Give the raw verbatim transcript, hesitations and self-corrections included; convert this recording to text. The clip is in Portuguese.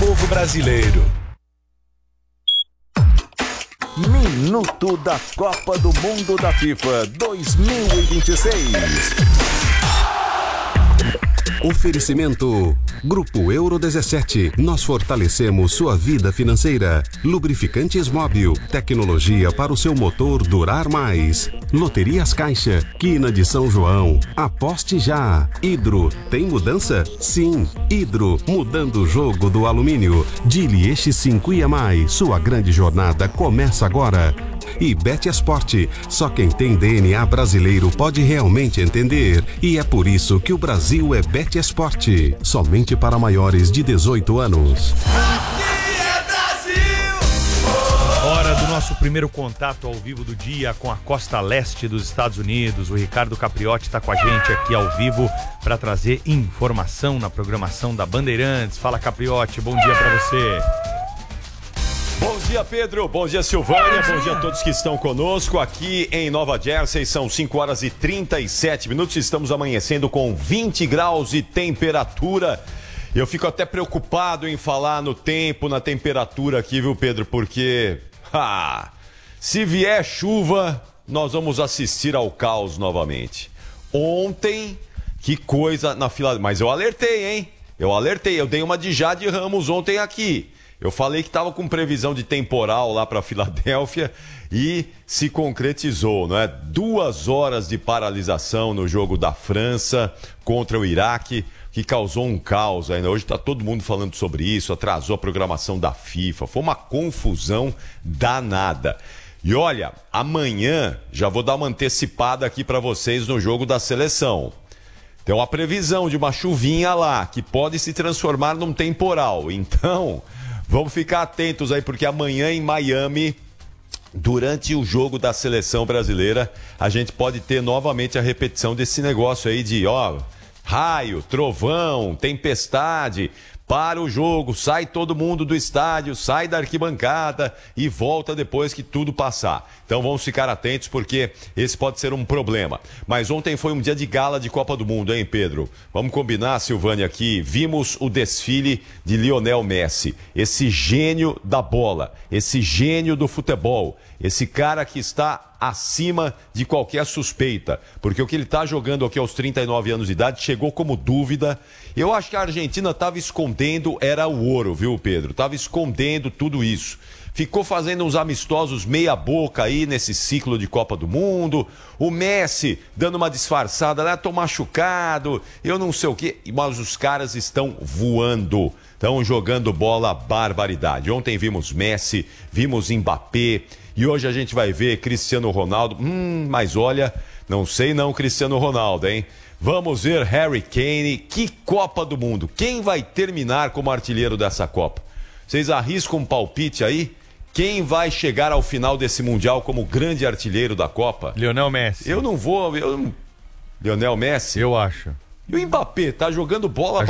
povo brasileiro. Minuto da Copa do Mundo da FIFA dois mil e vinte e seis. Oferecimento Grupo Euro dezessete. Nós fortalecemos sua vida financeira. Lubrificantes Móbil. Tecnologia para o seu motor durar mais. Loterias Caixa. Quina de São João. Aposte já. Hidro. Tem mudança? Sim. Hidro. Mudando o jogo do alumínio. Dili Eixi cinco I A Mais. Sua grande jornada começa agora. E Betesport, só quem tem D N A brasileiro pode realmente entender. E é por isso que o Brasil é Betesport. Somente para maiores de dezoito anos. Aqui é Brasil! Hora do nosso primeiro contato ao vivo do dia com a costa leste dos Estados Unidos. O Ricardo Capriotti está com a gente aqui ao vivo para trazer informação na programação da Bandeirantes. Fala, Capriotti, bom dia para você. Bom dia, Pedro. Bom dia, Silvânia. Bom dia a todos que estão conosco aqui em Nova Jersey. São cinco horas e trinta e sete minutos. Estamos amanhecendo com vinte graus de temperatura. Eu fico até preocupado em falar no tempo, na temperatura aqui, viu, Pedro? Porque, ha, se vier chuva, nós vamos assistir ao caos novamente. Ontem, que coisa na fila... Mas eu alertei, hein? Eu alertei. Eu dei uma de Jade Ramos ontem aqui. Eu falei que estava com previsão de temporal lá para Filadélfia e se concretizou, não é? Duas horas de paralisação no jogo da França contra o Iraque, que causou um caos ainda. Hoje está todo mundo falando sobre isso, atrasou a programação da FIFA, foi uma confusão danada. E olha, amanhã já vou dar uma antecipada aqui para vocês no jogo da seleção. Tem uma previsão de uma chuvinha lá, que pode se transformar num temporal. Então... vamos ficar atentos aí, porque amanhã em Miami, durante o jogo da seleção brasileira, a gente pode ter novamente a repetição desse negócio aí de, ó, raio, trovão, tempestade, para o jogo, sai todo mundo do estádio, sai da arquibancada e volta depois que tudo passar. Então vamos ficar atentos, porque esse pode ser um problema. Mas ontem foi um dia de gala de Copa do Mundo, hein, Pedro? Vamos combinar, Silvânia, aqui. Vimos o desfile de Lionel Messi, esse gênio da bola, esse gênio do futebol, esse cara que está acima de qualquer suspeita, porque o que ele está jogando aqui aos trinta e nove anos de idade chegou como dúvida. Eu acho que a Argentina estava escondendo, era o ouro, viu, Pedro? Estava escondendo tudo isso. Ficou fazendo uns amistosos meia boca aí nesse ciclo de Copa do Mundo. O Messi dando uma disfarçada, lá, tô machucado, eu não sei o quê. Mas os caras estão voando, estão jogando bola barbaridade. Ontem vimos Messi, vimos Mbappé. E hoje a gente vai ver Cristiano Ronaldo. Hum, mas olha, não sei não, Cristiano Ronaldo, hein? Vamos ver Harry Kane. Que Copa do Mundo. Quem vai terminar como artilheiro dessa Copa? Vocês arriscam um palpite aí? Quem vai chegar ao final desse Mundial como grande artilheiro da Copa? Lionel Messi. Eu não vou... Eu... Lionel Messi? Eu acho. E o Mbappé tá jogando bola